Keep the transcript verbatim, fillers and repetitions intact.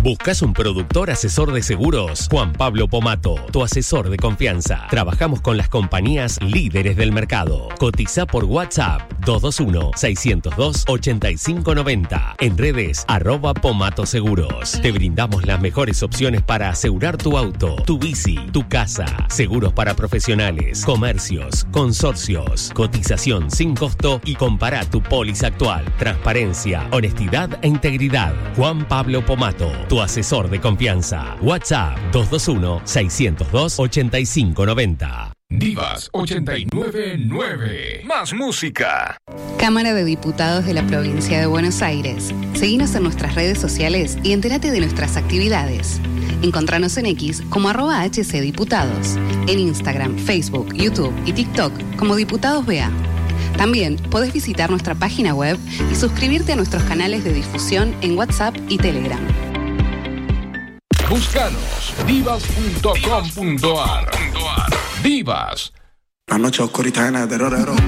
¿Buscas un productor asesor de seguros? Juan Pablo Pomato, tu asesor de confianza. Trabajamos con las compañías líderes del mercado. Cotiza por WhatsApp dos dos uno, seis cero dos, ocho cinco nueve cero. En redes arroba Pomato Seguros. Te brindamos las mejores opciones para asegurar tu auto, tu bici, tu casa. Seguros para profesionales, comercios, consorcios. Cotización sin costo y compara tu póliza actual. Transparencia, honestidad e integridad. Juan Pablo Pomato, tu asesor de confianza. WhatsApp dos dos uno, seis cero dos, ocho cinco nueve cero. Divas ochenta y nueve nueve. Más música. Cámara de Diputados de la Provincia de Buenos Aires. Seguinos en nuestras redes sociales y entérate de nuestras actividades. Encontranos en X como arroba hcdiputados. En Instagram, Facebook, YouTube y TikTok como Diputados B A. También podés visitar nuestra página web y suscribirte a nuestros canales de difusión en WhatsApp y Telegram. Búscanos divas punto com punto ar. Divas. La noche oscurita en el terror.